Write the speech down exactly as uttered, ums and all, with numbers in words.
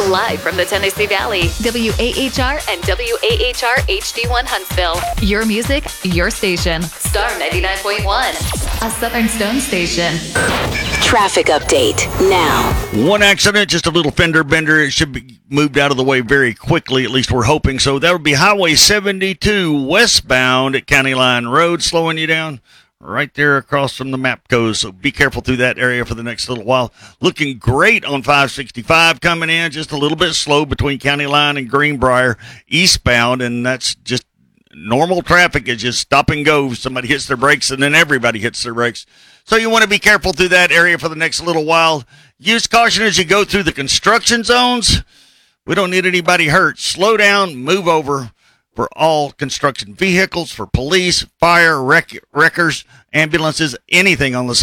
Live from the Tennessee Valley, W A H R and W A H R H D one Huntsville. Your music, your station. Star ninety-nine point one, a Southern Stone station. Traffic update now. One accident, just a little fender bender. It should be moved out of the way very quickly. At least we're hoping so. That would be Highway seventy-two westbound at County Line Road, slowing you down right there across from the MAPCO. So be careful through that area for the next little while. Looking great on five sixty-five coming in. Just a little bit slow between County Line and Greenbrier eastbound, and that's just normal traffic. Is just stop and go. Somebody hits their brakes, and then everybody hits their brakes. So you want to be careful through that area for the next little while. Use caution as you go through the construction zones. We don't need anybody hurt. Slow down, move over for all construction vehicles, for police, fire, wreck- wreckers, ambulances, anything on the